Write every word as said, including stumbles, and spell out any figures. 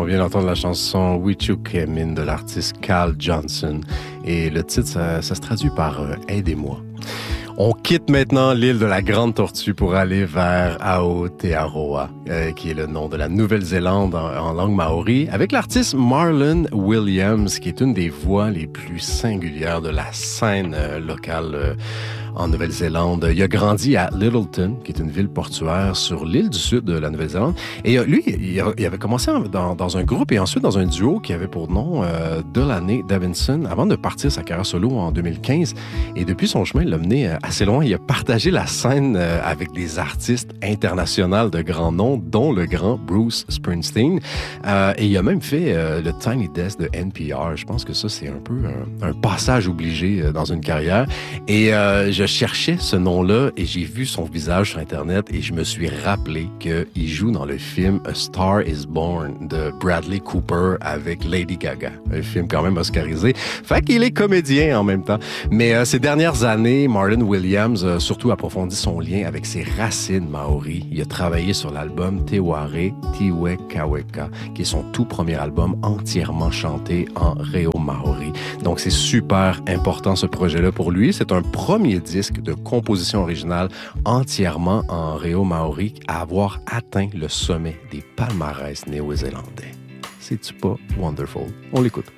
vient d'entendre la chanson We You Came In de l'artiste Cal Johnson. Et le titre, ça, ça se traduit par euh, « Aidez-moi ». On quitte maintenant l'île de la Grande Tortue pour aller vers Aotearoa, euh, qui est le nom de la Nouvelle-Zélande en, en langue maori, avec l'artiste Marlon Williams, qui est une des voix les plus singulières de la scène euh, locale euh, en Nouvelle-Zélande. Il a grandi à Lyttelton, qui est une ville portuaire sur l'île du sud de la Nouvelle-Zélande. Et euh, lui, il, a, il avait commencé dans, dans un groupe et ensuite dans un duo qui avait pour nom euh, Delaney Davidson, avant de partir sa carrière solo en deux mille quinze. Et depuis son chemin, il l'a mené assez loin. Il a partagé la scène euh, avec des artistes internationaux de grand nom, dont le grand Bruce Springsteen. Euh, et il a même fait euh, le Tiny Desk de N P R. Je pense que ça, c'est un peu un, un passage obligé euh, dans une carrière. Et euh, je cherchais ce nom-là et j'ai vu son visage sur Internet et je me suis rappelé qu'il joue dans le film A Star is Born de Bradley Cooper avec Lady Gaga. Un film quand même oscarisé. Fait qu'il est comédien en même temps. Mais euh, ces dernières années, Marlon Williams a surtout approfondi son lien avec ses racines maoris. Il a travaillé sur l'album Te Ware Tiwe Kaweka, qui est son tout premier album entièrement chanté en réo maori. Donc c'est super important ce projet-là pour lui. C'est un premier disque de composition originale entièrement en réo maori à avoir atteint le sommet des palmarès néo-zélandais. C'est-tu pas wonderful? On l'écoute.